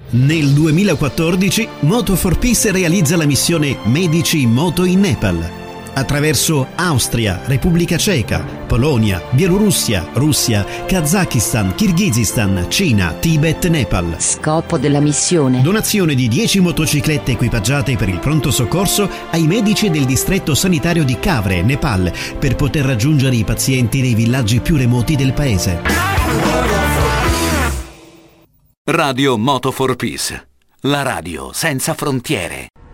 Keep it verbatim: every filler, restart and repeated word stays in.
Nel duemilaquattordici Moto for Peace realizza la missione Medici in Moto in Nepal. Attraverso Austria, Repubblica Ceca, Polonia, Bielorussia, Russia, Kazakistan, Kirghizistan, Cina, Tibet, Nepal. Scopo della missione: donazione di dieci motociclette equipaggiate per il pronto soccorso ai medici del distretto sanitario di Kavre, Nepal, per poter raggiungere i pazienti nei villaggi più remoti del paese. Radio Moto for Peace, la radio senza frontiere.